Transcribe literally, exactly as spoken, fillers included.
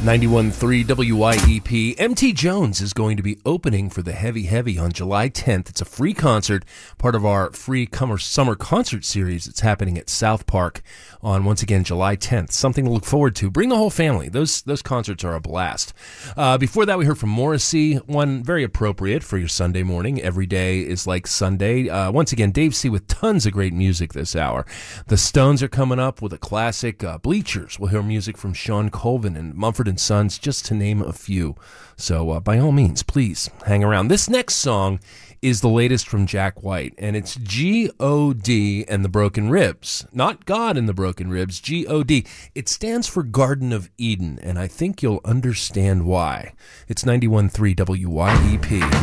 ninety-one point three W Y E P. M T Jones is going to be opening for the Heavy Heavy on July tenth. It's a free concert, part of our free summer concert series. It's happening at South Park on, once again, July tenth. Something to look forward to. Bring the whole family. Those those concerts are a blast. Uh, before that, we heard from Morrissey, one very appropriate for your Sunday morning. Every day is like Sunday. Uh, once again, Dave C. with tons of great music this hour. The Stones are coming up with a classic. Uh, Bleachers. We'll hear music from Sean Colvin and Mumford and Sons, just to name a few. So uh, by all means, please hang around. This next song is the latest from Jack White, and it's G O D and the Broken Ribs. Not God and the Broken Ribs, G O D. It stands for Garden of Eden, and I think you'll understand why. It's ninety-one point three W Y E P.